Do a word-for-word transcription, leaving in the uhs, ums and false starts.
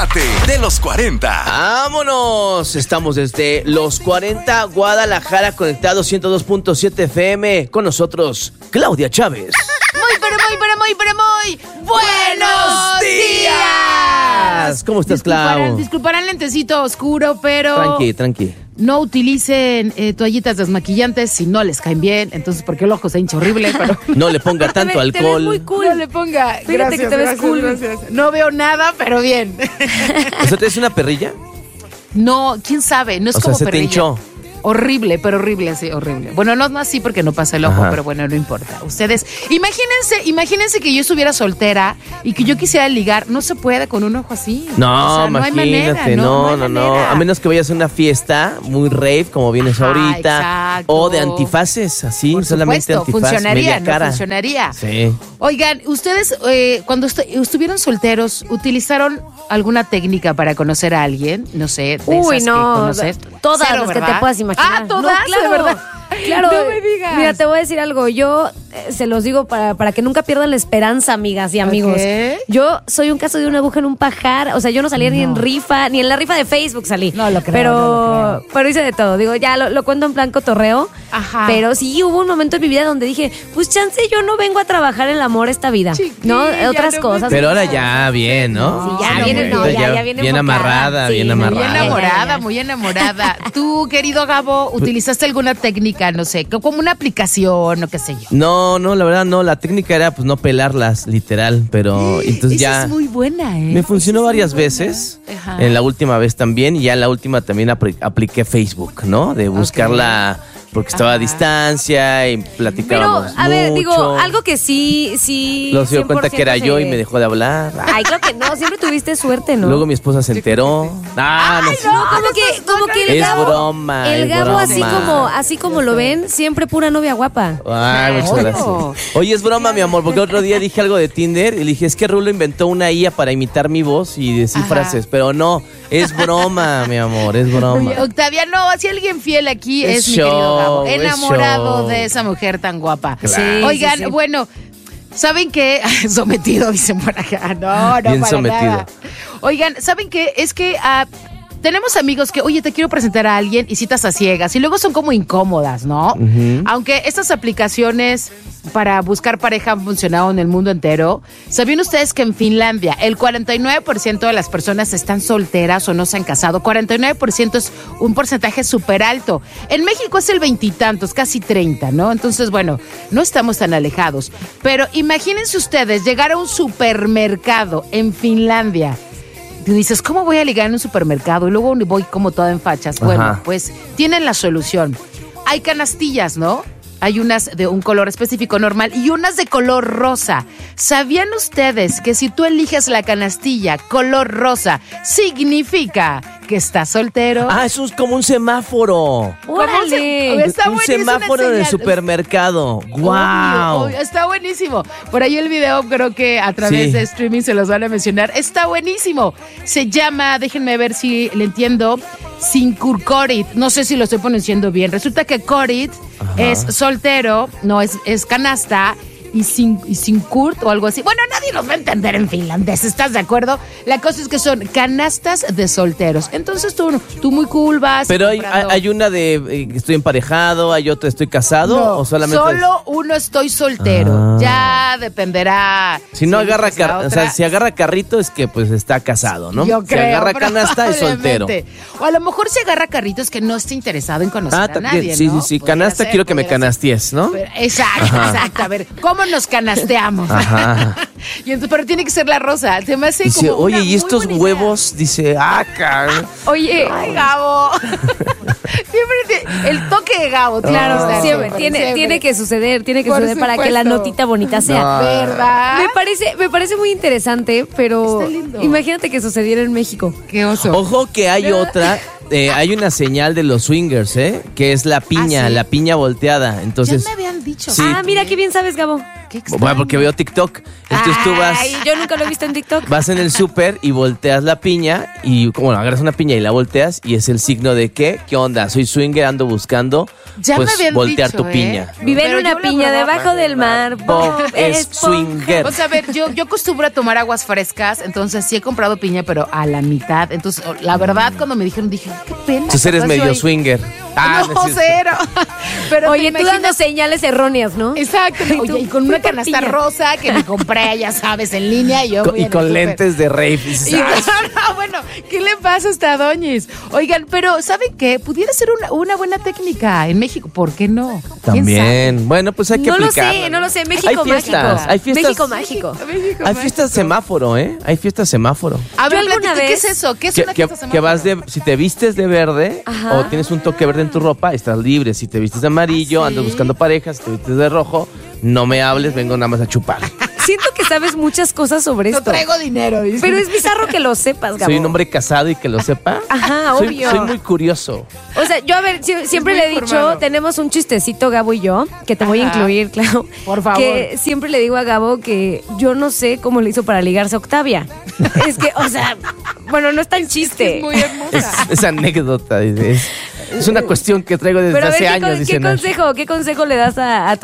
Entérate de los cuarenta. ¡Vámonos! Estamos desde los cuarenta Guadalajara conectados ciento dos punto siete F M. Con nosotros, Claudia Chávez. Muy, pero muy, pero muy, pero muy ¡buenos días! ¿Cómo estás, Disculparán, Clau? disculparán lentecito oscuro, pero... Tranqui, tranqui. No utilicen eh, toallitas desmaquillantes si no les caen bien. Entonces, porque el ojo se hincha horrible, pero... No le ponga tanto te ves, alcohol. Te ves muy cool. No le ponga... Fíjate Gracias, que te ves gracias, cool. gracias. No veo nada, pero bien. ¿O sea, te es una perrilla? No, quién sabe, no es O sea, como se te perrilla. hinchó. Horrible, pero horrible, sí, horrible. Bueno, no, no así porque no pasa el ojo, Ajá. pero bueno, no importa. Ustedes, imagínense, imagínense que yo estuviera soltera y que yo quisiera ligar. No se puede con un ojo así. No, O sea, no hay imagínate, manera, no, hay no, no. manera. A menos que vayas a una fiesta muy rave, como vienes Ajá, ahorita. exacto. O de antifaces, así, Por solamente supuesto, antifaz, funcionaría, media cara. no funcionaría. Sí. Oigan, ustedes eh, cuando estu- estuvieron solteros, ¿utilizaron alguna técnica para conocer a alguien? No sé, de Uy, esas no, que conoces. todas Cero, las que ¿verdad? te puedas imaginar. Ah, todas, No, claro, de verdad. Claro, No me digas. Mira, te voy a decir algo. Yo eh, se los digo para, para que nunca pierdan la esperanza, amigas y amigos. Ok. Yo soy un caso de una aguja en un pajar. O sea, yo no salía ni en rifa, ni en la rifa de Facebook salí. No lo creo, Pero, no lo creo. pero hice de todo. Digo, ya lo, lo cuento en plan cotorreo. Ajá. Pero sí hubo un momento en mi vida donde dije, pues chance yo no vengo a trabajar el amor esta vida. Chiquilla, ¿No? Otras no cosas. Pero ahora ya bien, ¿no? Sí, ya Sí, viene, no, ahorita ya, ya viene bien enfocada. amarrada, Sí, bien muy Muy amarrada. enamorada, Ya, ya. muy enamorada. Tú, querido Gabo, ¿utilizaste alguna técnica, no sé, como una aplicación o qué sé yo? No, no, la verdad no. La técnica era pues no pelarlas, literal. Pero entonces Esa ya es muy buena, ¿eh? me funcionó Esa es varias muy veces. buena. Ajá. En la última vez también. Y ya en la última también apl- apliqué Facebook, ¿no? De buscarla porque estaba Ajá. a distancia y Pero, platicábamos a ver, mucho. digo, algo que sí, sí. Luego se dio cuenta que era cien por yo ciento y me dejó de hablar. Ay, creo que no, siempre tuviste suerte, ¿no? Luego mi esposa se enteró. Ah, no, sé. No, como que, como que el Es Gabo. broma, El es Gabo, broma. así como, así como lo ven, siempre pura novia guapa. Ay, muchas Claro. gracias. Oye, es broma, mi amor, porque otro día dije algo de Tinder y le dije, es que Rulo inventó una I A para imitar mi voz y decir Ajá. frases, pero no, es broma, mi amor, es broma. Oye, Octaviano, si alguien fiel aquí Es es, mi querido show, Gabo, es enamorado show. de esa mujer tan guapa. Claro. Sí, Oigan, sí, sí. bueno, ¿saben qué? Sometido, dicen por acá. No, no, Bien para sometido. nada. Oigan, ¿saben qué? Es que ah, tenemos amigos que, oye, te quiero presentar a alguien y citas a ciegas y luego son como incómodas, ¿no? Ujú. Aunque estas aplicaciones para buscar pareja han funcionado en el mundo entero, ¿sabían ustedes que en Finlandia el cuarenta y nueve por ciento de las personas están solteras o no se han casado? cuarenta y nueve por ciento es un porcentaje súper alto. En México es el veintitantos, casi treinta, ¿no? Entonces, bueno, no estamos tan alejados. Pero imagínense ustedes llegar a un supermercado en Finlandia. Tú dices, ¿cómo voy a ligar en un supermercado? Y luego voy como toda en fachas. Bueno, Ajá. pues tienen la solución. Hay canastillas, ¿no? Hay unas de un color específico normal y unas de color rosa. ¿Sabían ustedes que si tú eliges la canastilla color rosa, significa que estás soltero? Ah, eso es como un semáforo. ¿Cómo se- ¡Órale! Está un buenísima semáforo una del señal. supermercado. Obvio, ¡Wow! obvio, está buenísimo. Por ahí el video creo que a través Sí. de streaming se los van a mencionar. Está buenísimo. Se llama, déjenme ver si le entiendo, Sinkurkorit. No sé si lo estoy pronunciando bien. Resulta que Korit es soltero, no, es, es canasta. Y sin, y sin Kurt o algo así. Bueno, nadie nos va a entender en finlandés, ¿estás de acuerdo? La cosa es que son canastas de solteros. Entonces tú, tú muy cool vas. Pero hay, comprando- hay una de eh, estoy emparejado, hay otra estoy casado No, o solamente. solo uno estoy soltero. Ah. Ya dependerá. Si no agarra eliges la car- o otra. sea, si agarra carrito es que pues está casado, ¿no? Yo si creo, agarra canasta es soltero. probablemente. O a lo mejor si agarra carritos que no esté interesado en conocer Ah, a también, nadie, sí, ¿no? sí, sí. Pudiera Canasta ser, quiero que me pudiera ser. canasties, ¿no? Pero- exacto, exacto. A ver, ¿cómo nos canasteamos? Ajá. Y entonces, pero tiene que ser la rosa. Se me hace Dice, como oye, una ¿y muy estos buena idea. huevos? Dice, ah, cabrón. Oye, Ay, Gabo. Siempre te- el toque de Gabo. claro, está siempre, siempre, tiene, siempre. tiene que suceder, tiene que Por suceder para que la supuesto. notita bonita sea. No. ¿Verdad? Me parece, me parece muy interesante, pero Está lindo. imagínate que sucediera en México. Qué oso. Ojo que hay otra, eh, hay una señal de los swingers, ¿eh? Que es la piña, ¿Ah, sí? la piña volteada. Entonces, ya me habían dicho. Sí. Ah, mira qué bien sabes, Gabo. Qué extraño. Bueno, porque veo TikTok. Entonces tú vas, Ay, yo nunca lo he visto en TikTok. vas en el súper y volteas la piña y, bueno, agarras una piña y la volteas y es el signo de que, ¿qué onda? Soy swinger, ando buscando, Ya me pues, habían voltear dicho, tu ¿eh? piña. Vive Pero en una yo la piña verdad- debajo del mar. Bob es esponja. swinger. O sea, a ver, yo, yo acostumbro a tomar aguas frescas, entonces sí he comprado piña, pero a la mitad. Entonces, la verdad, cuando me dijeron, dije, qué pena. Entonces eres capaz medio yo ahí- swinger. Ah, no, es cierto. cero. Pero Oye, te tú dando imaginas- señales erróneas, ¿no? Exacto. Ay, tú, Oye, y con fui una por canasta piña. rosa que me compré, ya sabes, en línea y yo Co- voy Y en el con súper. lentes de rave. Dices, Y- "Ah, no, bueno, ¿qué le pasa a esta doñis? Oigan, pero ¿saben qué? Pudiera ser una, una buena técnica en México. ¿Por qué no? ¿Quién sabe? También. Bueno, pues hay que No lo aplicarla, sé, no lo sé. Hay México fiestas, mágico. hay fiestas. México mágico. México, Hay México. fiestas semáforo, ¿eh? Hay fiestas semáforo. A ver, Yo alguna platica, ¿qué es vez- eso? ¿Qué es Que, una que- fiesta que vas de, semáforo? si te vistes de verde Ajá. o tienes un toque verde en tu ropa, estás libre. Si te vistes de amarillo, ¿Ah, sí? andas buscando parejas. Si te vistes de rojo, no me hables, vengo nada más a chupar. Siento que sabes muchas cosas sobre No esto. traigo dinero, dice. Pero es bizarro que lo sepas, Gabo. Soy un hombre casado y que lo sepa. Ajá, soy, obvio. soy muy curioso. O sea, yo a ver, si- siempre muy le he dicho, informado. tenemos un chistecito, Gabo y yo, que te voy a Ajá. incluir, claro. Por favor. Que siempre le digo a Gabo que yo no sé cómo le hizo para ligarse a Octavia. Es que, o sea, bueno, no es tan chiste. Es muy hermosa. Es, es anécdota. Es, es una cuestión que traigo desde Pero a ver, hace ¿qué, años. con- ¿qué dicen, consejo, qué consejo le das a, a